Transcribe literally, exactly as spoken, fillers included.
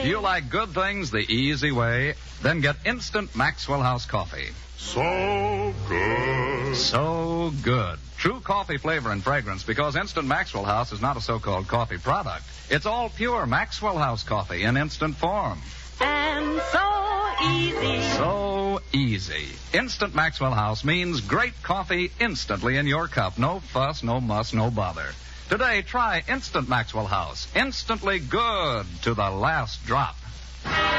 you like good things the easy way, then get Instant Maxwell House Coffee. So good. So good. True coffee flavor and fragrance, because Instant Maxwell House is not a so-called coffee product. It's all pure Maxwell House coffee in instant form. And so easy. So easy. Instant Maxwell House means great coffee instantly in your cup. No fuss, no muss, no bother. Today, try Instant Maxwell House. Instantly good to the last drop.